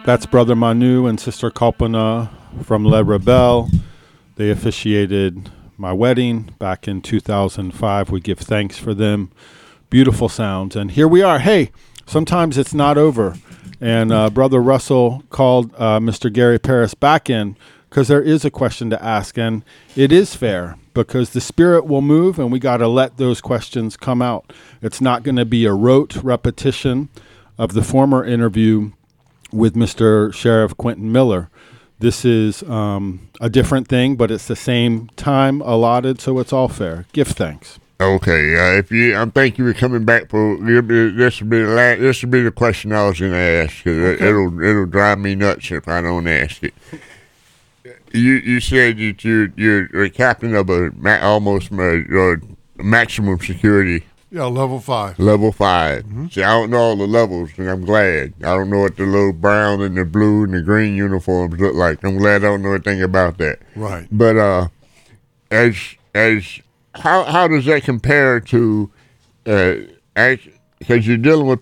That's Brother Manu and Sister Kalpana from Le Rebelle. They officiated my wedding back in 2005. We give thanks for them. Beautiful sounds. And here we are. Hey, sometimes it's not over. And Brother Russell called Mr. Gary Paris back in because there is a question to ask. And it is fair because the Spirit will move and we got to let those questions come out. It's not going to be a rote repetition of the former interview with Mr. Sheriff Quentin Miller. This is a different thing, but it's the same time allotted, so it's all fair. Give thanks. Okay, thank you for coming back. This will be the question I was going to ask. Cause it'll drive me nuts if I don't ask it. You said that you're a captain of almost maximum security. Yeah, level 5. Level 5. Mm-hmm. See, I don't know all the levels, and I'm glad. I don't know what the little brown and the blue and the green uniforms look like. I'm glad I don't know anything about that. Right. But how does that compare to because you're dealing with